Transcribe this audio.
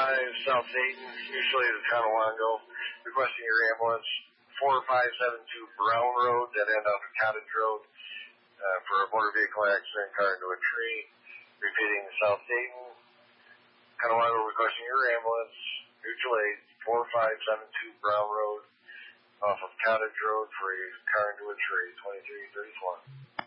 South Dayton, usually the Tonawanda, requesting your ambulance. 4572 Brown Road, dead end off of Cottage Road, for a motor vehicle accident, car into a tree. Repeating, South Dayton, Tonawanda, requesting your ambulance. Mutual aid, 4572 Brown Road, off of Cottage Road for a car into a tree, 2331.